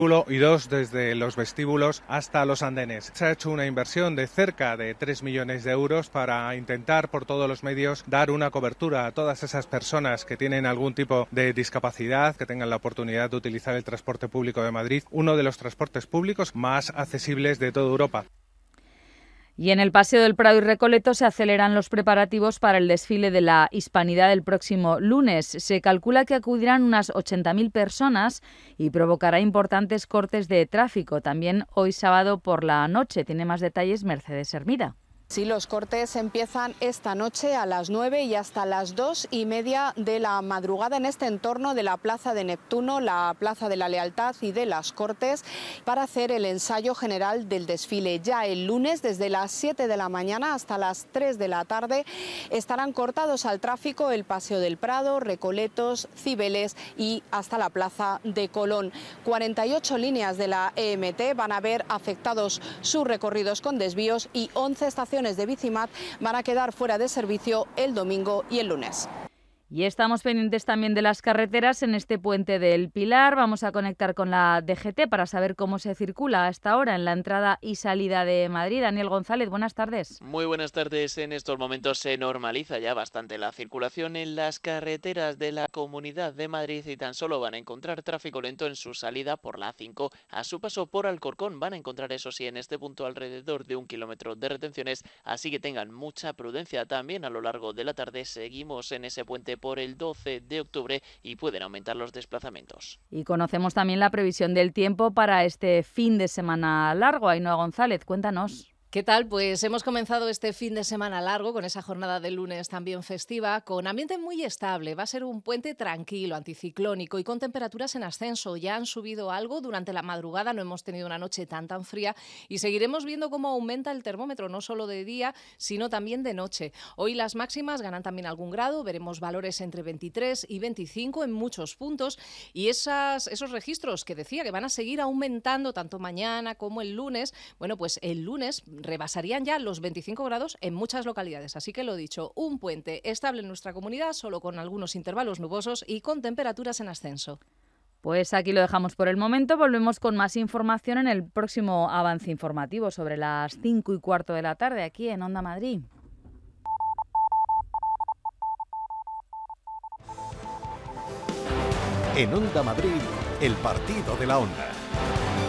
y 2 desde los vestíbulos hasta los andenes. Se ha hecho una inversión de cerca de 3 millones de euros para intentar por todos los medios dar una cobertura a todas esas personas que tienen algún tipo de discapacidad, que tengan la oportunidad de utilizar el transporte público de Madrid, uno de los transportes públicos más accesibles de toda Europa. Y en el Paseo del Prado y Recoleto se aceleran los preparativos para el desfile de la Hispanidad el próximo lunes. Se calcula que acudirán unas 80.000 personas y provocará importantes cortes de tráfico. También hoy sábado por la noche. Tiene más detalles Mercedes Hermida. Sí, los cortes empiezan esta noche a las 9 y hasta las 2:30 de la madrugada en este entorno de la Plaza de Neptuno, la Plaza de la Lealtad y de las Cortes para hacer el ensayo general del desfile. Ya el lunes, desde las 7 de la mañana hasta las 3 de la tarde, estarán cortados al tráfico el Paseo del Prado, Recoletos, Cibeles y hasta la Plaza de Colón. 48 líneas de la EMT van a ver afectados sus recorridos con desvíos y 11 estaciones de Bicimat van a quedar fuera de servicio el domingo y el lunes. Y estamos pendientes también de las carreteras en este puente del Pilar. Vamos a conectar con la DGT para saber cómo se circula hasta ahora en la entrada y salida de Madrid. Daniel González, buenas tardes. Muy buenas tardes. En estos momentos se normaliza ya bastante la circulación en las carreteras de la Comunidad de Madrid y tan solo van a encontrar tráfico lento en su salida por la A5 a su paso por Alcorcón. Van a encontrar, eso sí, en este punto alrededor de 1 kilómetro de retenciones, así que tengan mucha prudencia. También a lo largo de la tarde seguimos en ese puente por el 12 de octubre y pueden aumentar los desplazamientos. Y conocemos también la previsión del tiempo para este fin de semana largo. Ainhoa González, cuéntanos. ¿Qué tal? Pues hemos comenzado este fin de semana largo con esa jornada de lunes también festiva, con ambiente muy estable. Va a ser un puente tranquilo, anticiclónico y con temperaturas en ascenso. Ya han subido algo durante la madrugada, no hemos tenido una noche tan fría y seguiremos viendo cómo aumenta el termómetro, no solo de día, sino también de noche. Hoy las máximas ganan también algún grado, veremos valores entre 23 y 25 en muchos puntos y esos registros que decía que van a seguir aumentando tanto mañana como el lunes, bueno, pues el lunes rebasarían ya los 25 grados en muchas localidades. Así que lo dicho, un puente estable en nuestra comunidad, solo con algunos intervalos nubosos y con temperaturas en ascenso. Pues aquí lo dejamos por el momento. Volvemos con más información en el próximo avance informativo sobre las 5:15 de la tarde aquí en Onda Madrid. En Onda Madrid, el partido de la Onda.